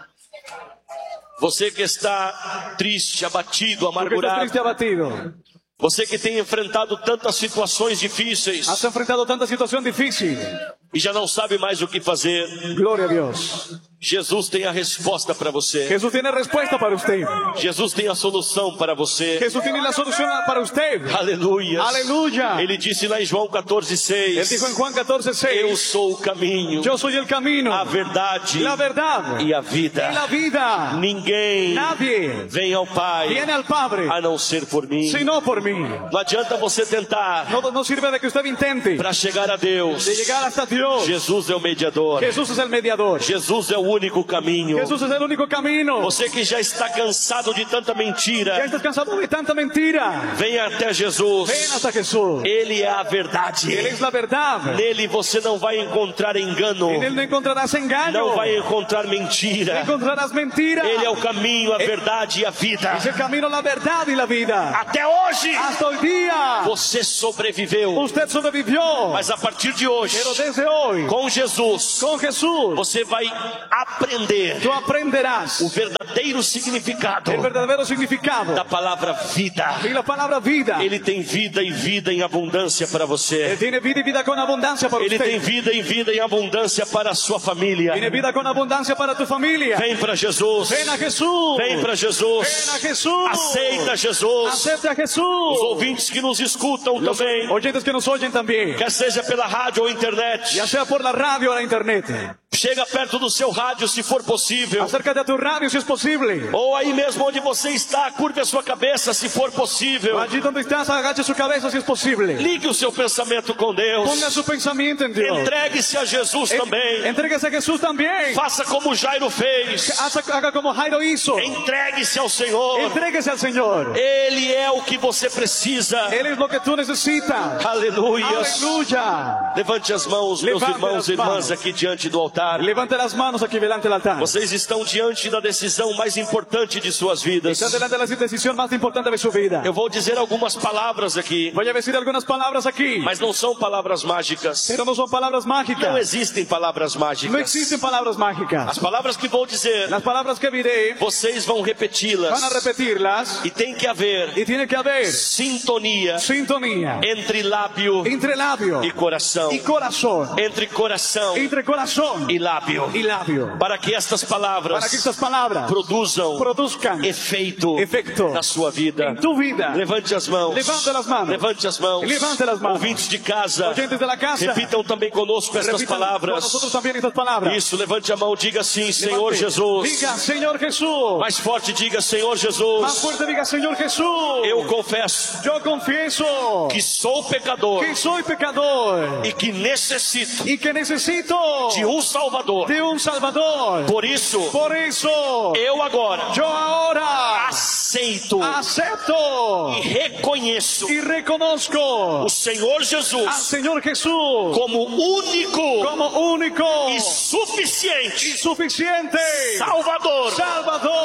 Você que está triste, abatido, Porque estás amargurado. triste, abatido. Você que tem enfrentado tantas situações difíceis Has enfrentado tanta situación difícil. e já não sabe mais o que fazer. Gloria a Dios. Jesus tem a resposta para você. Jesús tiene respuesta para usted. Jesus tem a solução para você. Jesús tiene la solución para usted. Aleluia. Aleluya. Ele disse lá em João quatorze, Él seis. dijo en Juan catorce, Eu seis, sou o caminho, yo soy el camino, a verdade la verdad e a y vida. la vida. Ninguém Nadie vem ao Pai viene al Padre a não ser por mim. sino por mí. Não adianta você tentar No, no sirve de que usted intente para chegar a Deus. de llegar hasta Dios. Jesus é o mediador. Jesús es el mediador. Jesus é o único caminho. Jesús es el único camino. Você que já está cansado de tanta Ya mentira, estás cansado de tanta mentira. venha até Jesus. Ven hasta Jesús. Ele é a Él verdade. es la verdad. Nele você não vai encontrar engano, En Él no encontrarás engaño. não vai encontrar No mentira. encontrarás mentira. Ele é o caminho, a verdade e a vida. Es el camino, la verdad y la vida. Até hoje Hasta hoy día você sobreviveu, usted sobrevivió. mas a partir de hoje, Pero desde hoy, com Jesus, con Jesús, você vai aprender tú aprenderás o verdadeiro significado el verdadero significado da palavra vida. y la palabra vida. Ele tem vida e vida em abundância para Él você. tiene vida y vida con abundancia para Ele tem usted. vida e vida em abundância para a sua família. Tiene vida con abundancia para tu familia. Vem para Jesus. Ven a Jesús. Vem para Ven Jesus. a Jesús. Aceita Jesus. Acepta a Os Jesús. ouvintes que nos escutam Los também, oyentes que nos oyen también, quer seja pela rádio ou internet, ya sea por la radio o la internet. chega perto do seu rádio se for possível. Acércate a tu radio si es posible. Ou aí mesmo onde você está, curve a sua cabeça se for possível. Allí donde estás, agache su cabeza si es posible. Ligue o seu pensamento com Deus. Ponga su pensamiento en Dios. Entregue-se a Jesus En- também. Entréguese a Jesús también. Faça como Jairo fez. Haga haga como Jairo hizo. Entregue-se ao Senhor. Entréguese al Señor. Ele é o que você precisa. Él es lo que tú necesitas. Aleluias. Aleluya. Levante as mãos, meus Levante irmãos e as irmãs, mãos. aqui diante do altar. Levante las manos aquí delante del altar. Vocês estão diante da decisão mais importante de suas vidas. Está delante de la decisión más importante de su vida. Eu vou dizer algumas palavras aqui, Voy a decir algunas palabras aquí, mas não são palavras mágicas. pero no son palabras Não mágicas. existem palavras No mágicas. existen palabras mágicas. As palavras que vou dizer, Las palabras que diré vocês vão repeti-las. van a repetirlas E tem que haver y tiene que haber sintonia sintonía entre lábio entre labio e coração. y corazón, Entre coração entre corazón e e lábio, y labio. para que estas palavras Para que estas palabras produzam produzcan efeito, efecto na sua vida. en tu vida. Levante as mãos. Levante las manos. Levante as mãos. Levante las manos. Ouvintes de casa, Oyentes de la casa, repitam também conosco estas repitan palavras. con nosotros también estas palabras. Isso, levante a mão, diga assim: Senhor Levante. Jesus. Diga, Señor Jesús. Mais forte, diga: Senhor Más Jesus. fuerte diga, Señor Jesús. Eu confesso Yo confieso que sou pecador que soy pecador e que necessito y que necesito de um Salvador. de un Salvador. Por isso, Por eso, eu agora yo ahora aceito acepto e reconheço y reconozco o Senhor al Jesus Señor Jesús como único como único e y suficiente suficiente Salvador Salvador